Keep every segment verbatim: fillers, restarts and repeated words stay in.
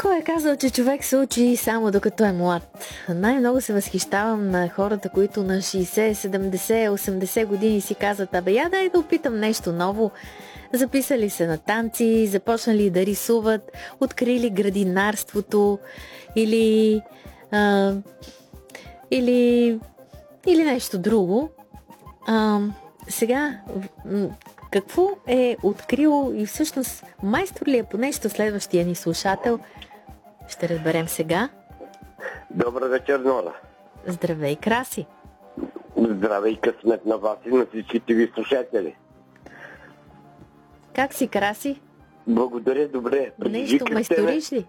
Кой е казал, че човек се учи само докато е млад? Най-много се възхищавам на хората, които на шейсет, седемдесет, осемдесет години си казват: абе, я дай да опитам нещо ново. Записали се на танци, започнали да рисуват, открили градинарството или, а, или, или нещо друго. А, сега, какво е открил и всъщност майстор ли е по нещо следващия ни слушател? Ще разберем сега. Добър вечер, Нора. Здравей, Краси. Здравей, късмет на вас и на всичките ви слушатели. Как си, Краси? Благодаря, добре. Нещо майсториш ли?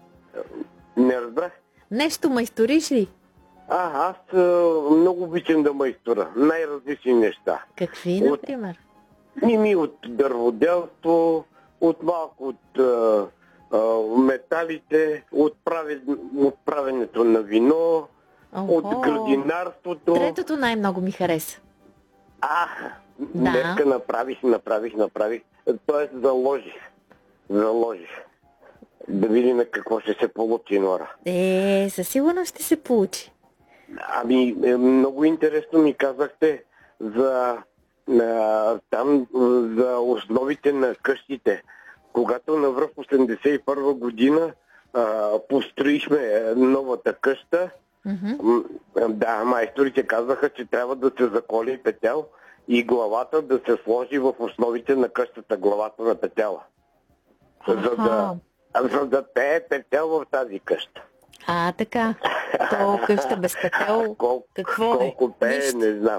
Не разбрах. Нещо майсториш ли? А, аз а, много обичам да майстора. Най-различни неща. Какви, например? От, ми от дърводелство, от малко от а, а, металите, от, правен, от правенето на вино, Охо. от градинарството. Третото най-много ми хареса. А, да. Днеска направих, направих, направих. Тоест заложих. Заложих. Да видим какво ще се получи, Нора. Е, със сигурност ще се получи. Ами, много интересно ми казахте за а, там, за основите на къщите. Когато навръв осемдесет и първа година а, построихме новата къща, Mm-hmm. да, майсторите казаха, че трябва да се заколи петел и главата да се сложи в основите на къщата, главата на петела. За да, за да пее петел в тази къща. А, така. То къща без петел, Кол, какво колко е? пее, Нищо. не знам.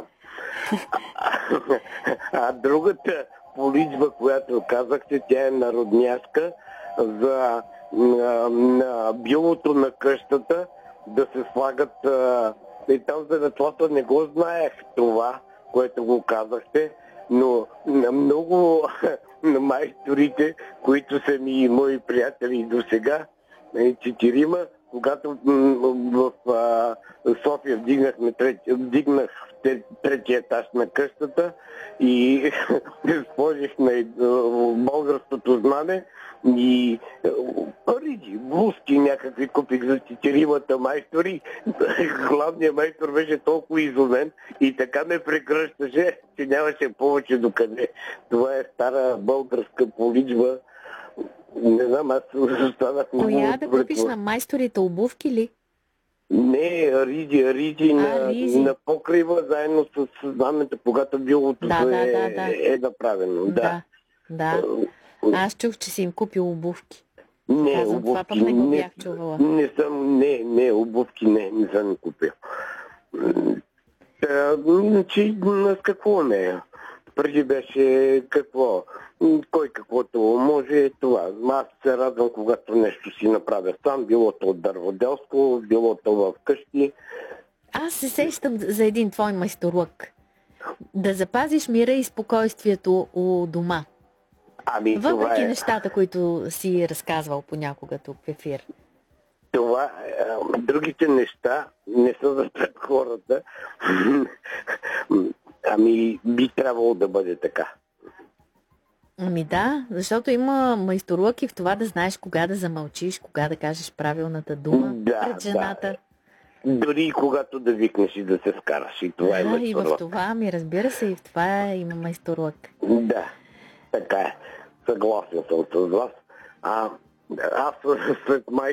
А, а другата поличба, която казахте, тя е народняшка за на, на билото на къщата да се слагат. А, и там за детлата не го знаех това, което го казахте, но на много на майсторите, които са ми и мои приятели до сега, четирима, когато в а, София вдигнахме трети, вдигнах третия етаж на къщата и сложих на българското знаме и риди, блузки някакви купих за четиримата майстори. Главният майстор беше толкова изумен и така ме прегръщаше, че нямаше повече докъде. Това е стара българска поличба. Не знам, аз останах много... Коя да купиш на майсторите, обувки ли? Не, риди, риди, а, на, ризи. на покрива, заедно с знамето, когато билото да, е, да, да, да. е направено. Да, да. да. Аз чух, че си им купил обувки. Не, Казвам, обувки, това пък не го не, бях чувала. Не съм, не, не, обувки не, не съм купил. Че с какво не е? Преди беше какво? Кой каквото може, това. Аз се радвам, когато нещо си направя сам, било то от дърводелско, било то в къщи. Аз се сещам за един твой майсторлък. Да запазиш мира и спокойствието у дома. Ами, въпреки е... нещата, които си разказвал понякога тук в ефир. Това, е, другите неща не са за пред хората. Ами, би трябвало да бъде така. Ами да, защото има майсторлък и в това да знаеш кога да замълчиш, кога да кажеш правилната дума да, пред жената. Да. Дори и когато да викнеш и да се скараш. И това да, е майсторлък. И в това, ми разбира се, и в това има майсторлък. Да, така е. Съгласен съм с вас. А, аз след май